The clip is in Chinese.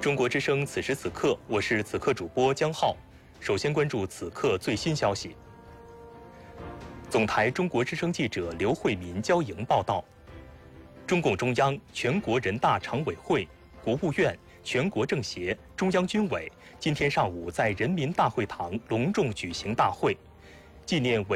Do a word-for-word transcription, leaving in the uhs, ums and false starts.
中国之声此时此刻，我是此刻主播江浩。首先关注此刻最新消息。总台中国之声记者刘慧民交营报道：中共中央、全国人大常委会、国务院、全国政协、中央军委今天上午在人民大会堂隆重举行大会，纪念伟